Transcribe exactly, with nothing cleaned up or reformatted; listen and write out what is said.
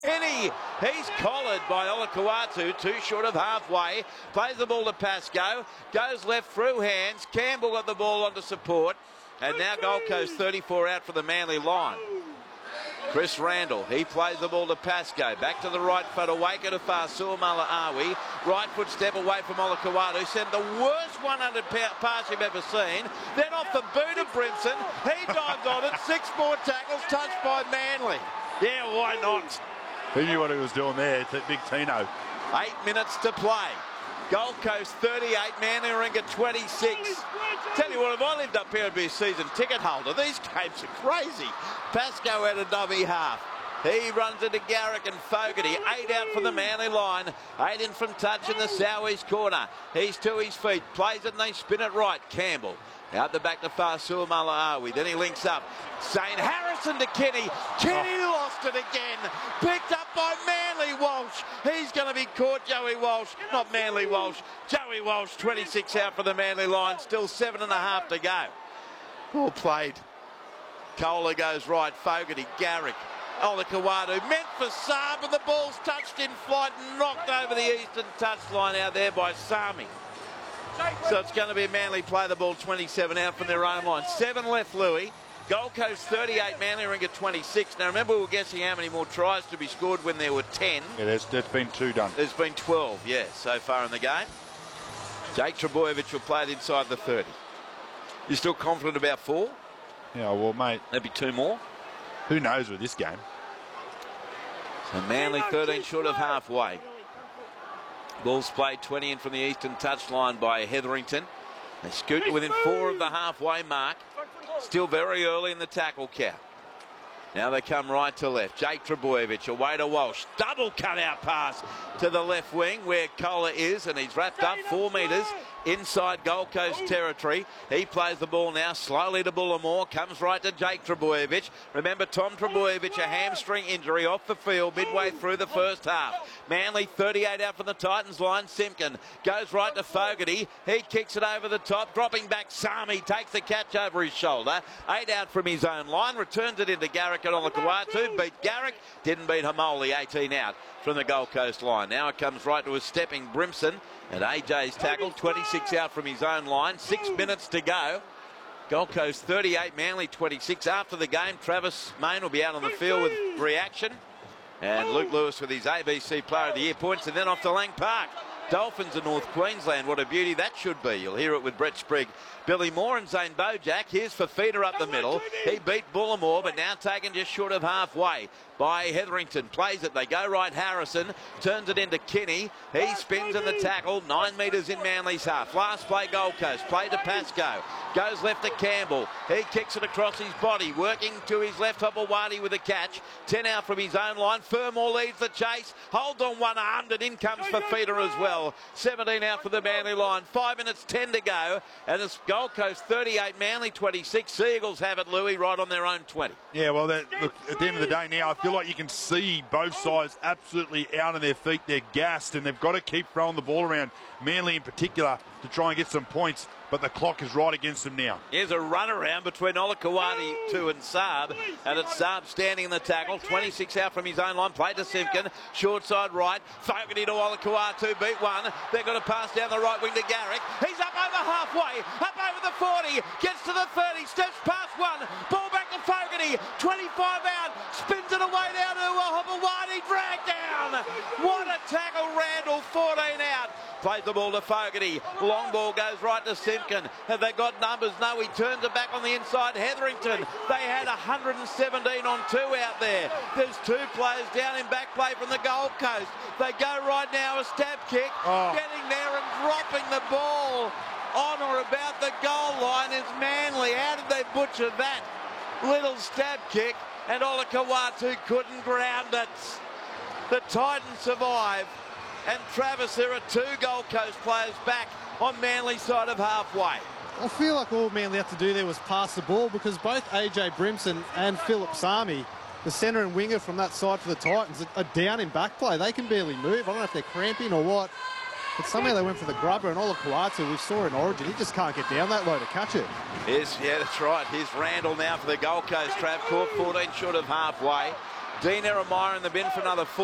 Kenny, he's collared by Olakau'atu, too short of halfway. Plays the ball to Pascoe, goes left through hands. Campbell got the ball onto support. And now Gold Coast thirty-four out for the Manly line. Chris Randall, he plays the ball to Pascoe. Back to the right foot, away to Fasua Malaawi. Right foot step away from Olakau'atu. Sent the worst one hundred pass you've ever seen. Then off the boot of Brimson. He dives on it. Six more tackles, touched by Manly. Yeah, why not? Who knew what he was doing there? Big Tino. Eight minutes to play. Gold Coast thirty-eight, Manly Warringah twenty-six. Tell you what, if I lived up here, I'd be a season ticket holder. These games are crazy. Pascoe had a dummy half. He runs into Garrick and Fogarty. Eight out from the Manly line. Eight in from touch in the southeast corner. He's to his feet. Plays it and they spin it right. Campbell. Out the back to Fasua Malaawi. Then he links up. Saint Harrison to Kenny. Kenny oh. lost it again. Picked up by Manly Walsh. He's going to be caught, Joey Walsh. Not Manly Walsh. Joey Walsh, twenty-six out for the Manly line. Still seven and a half to go. All played. Kohler goes right. Fogarty, Garrick. Olakau'atu meant for Saab, but the ball's touched in flight and knocked over the eastern touchline out there by Sami. So it's going to be a Manly play the ball twenty-seven out from their own line. Seven left, Louis. Gold Coast thirty-eight, Manly Warringah twenty-six. Now remember, we were guessing how many more tries to be scored when there were ten. Yeah, there's, there's been two done. There's been twelve, yeah, so far in the game. Jake Trbojevic will play it inside the thirty. You still confident about four? Yeah, well, mate. There'll be two more. Who knows with this game? So Manly thirteen short of halfway. Ball's played twenty in from the eastern touchline by Hetherington. They scoot to within four of the halfway mark. Still very early in the tackle count. Now they come right to left. Jake Trbojevic away to Walsh. Double cutout pass to the left wing where Kohler is, and he's wrapped up four metres inside Gold Coast territory. He plays the ball now slowly to Bullimore. Comes right to Jake Trbojevic. Remember, Tom Trbojevic, a hamstring injury off the field midway through the first half. Manly thirty-eight out from the Titans line. Simpkin goes right to Fogarty. He kicks it over the top. Dropping back, Sami takes the catch over his shoulder. Eight out from his own line. Returns it into Garrick and Olakau'atu. Beat Garrick. Didn't beat Hamoli. eighteen out from the Gold Coast line. Now it comes right to a stepping Brimson. And A J's tackle, twenty-six out from his own line. Six minutes to go. Gold Coast thirty-eight, Manly twenty-six. After the game, Travis Main will be out on the field with reaction. And Luke Lewis with his A B C Player of the Year points. And then off to Lang Park. Dolphins of North Queensland. What a beauty that should be. You'll hear it with Brett Sprigg, Billy Moore and Zane Bojack. Here's Fafita up the middle. He beat Bullimore, but now taken just short of halfway by Hetherington. Plays it. They go right. Harrison turns it into Kenny. He spins in the tackle. Nine metres in Manly's half. Last play, Gold Coast. Play to Pascoe. Goes left to Campbell. He kicks it across his body. Working to his left. Hopewadi with a catch. ten out from his own line. Fermor leads the chase. Holds on one hundred. In comes Fafita as well. seventeen out for the Manly line. Five minutes, ten to go. And it's Gold Coast thirty-eight, Manly twenty-six. Seagulls have it, Louis, right on their own twenty. Yeah, well, that, look, at the end of the day now, I feel like you can see both sides absolutely out on their feet. They're gassed, and they've got to keep throwing the ball around, Manly in particular, to try and get some points. But the clock is right against them now. Here's a run around between Olakau'atu and Saab. And it's Saab standing in the tackle. twenty-six out from his own line. Play to Simpkin. Short side right. Fogarty to Olakau'atu. Beat one. They're going to pass down the right wing to Garrick. He's up over halfway. Up over the forty. Gets to the thirty. Steps past one. Ball back to Fogarty. twenty-five out. Spins it away down to Hopewadi. Dragged down. What a tackle, Randall. fourteen out. Plays the ball to Fogarty. Long ball goes right to Simpkin. Have they got numbers? No, he turns it back on the inside. Hetherington, they had one hundred seventeen on two out there. There's two players down in back play from the Gold Coast. They go right now, a stab kick. Oh. Getting there and dropping the ball on or about the goal line is Manly. How did they butcher that little stab kick? And Olakau'atu couldn't ground it. The Titans survive. And Travis, there are two Gold Coast players back on Manly's side of halfway. I feel like all Manly had to do there was pass the ball, because both A J Brimson and Philip Sami, the centre and winger from that side for the Titans, are down in back play. They can barely move. I don't know if they're cramping or what, but somehow they went for the grubber. And Olakau'atu, we saw in Origin, he just can't get down that low to catch it. Yes, yeah, that's right. Here's Randall now for the Gold Coast. Trav caught fourteen short of halfway. Dean Eremire in the bin for another four.